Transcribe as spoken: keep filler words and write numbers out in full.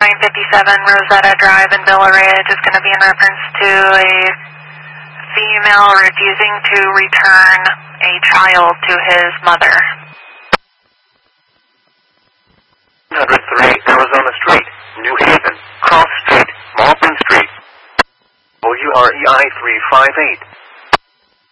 nine fifty-seven Rosetta Drive in Villa Ridge is going to be in reference to a female refusing to return a child to his mother. one oh three Arizona Street, New Haven, Cross Street, Malton Street. O U R E I three five eight.